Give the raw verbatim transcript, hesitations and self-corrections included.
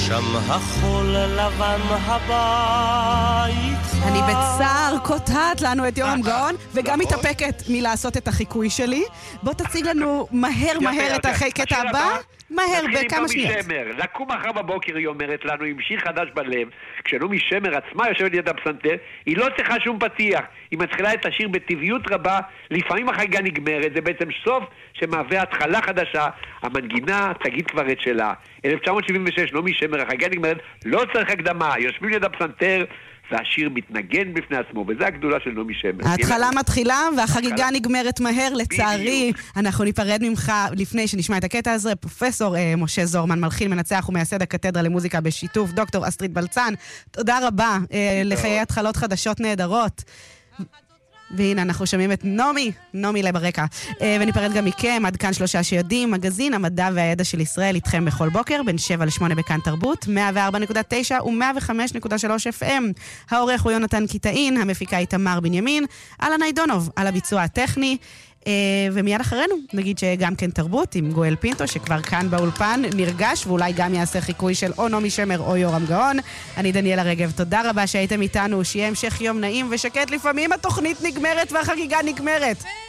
שם החול לבן הבית. אני בצער קוטעת לנו את יורם גאון, וגם מתאפקת מלעשות את החיקוי שלי. בוא תציג לנו מהר מהר את הקטע הבא. מהר, בכמה שניות. לקום מחר בבוקר, היא אומרת לנו, עם שיר חדש בלב, כשנעמי שמר עצמה יושבת ליד הפסנתר, היא לא צריכה שום פתיח. היא מתחילה את השיר בטבעיות רבה, לפעמים החגיגה נגמרת, זה בעצם סוף שמהווה התחלה חדשה, המנגינה תגיד כבר את שלה. אלף תשע מאות שבעים ושש, נעמי שמר, החגיגה נגמרת, לא צריך הקדמה, יושבים ליד הפסנתר, והשיר מתנגן בפני עצמו, וזה הגדולה של נעמי שמר. ההתחלה מתחילה והחגיגה נגמרת מהר, לצערי. אנחנו ניפרד ממך לפני שנשמע את הקטע הזה. פרופסור משה זורמן, מלחין, מנצח ומייסד הקתדרה למוזיקה בשיתוף דוקטור אסטרית בלצן. תודה רבה לחיי התחלות חדשות נהדרות. והנה אנחנו שומעים את נעמי, נעמי לברקע. וניפרד גם מכם, עד כאן שלושה שיודעים, מגזין המדע והידע של ישראל איתכם בכל בוקר, בין שבע לשמונה בכאן תרבות, מאה וארבע נקודה תשע ו-מאה וחמש נקודה שלוש אף אם. העורך הוא יונתן קיטאין, המפיקה היא תמר בנימין, אלנה עידונוב, על הביצוע הטכני, ומיד אחרינו נגיד שגם כן תרבות עם גואל פינטו שכבר כאן באולפן נרגש ואולי גם יעשה חיקוי של או נעמי שמר או יורם גאון. אני דניאלה רגב, תודה רבה שהייתם איתנו, שיהיה המשך יום נעים ושקט. לפעמים התוכנית נגמרת והחגיגה נגמרת.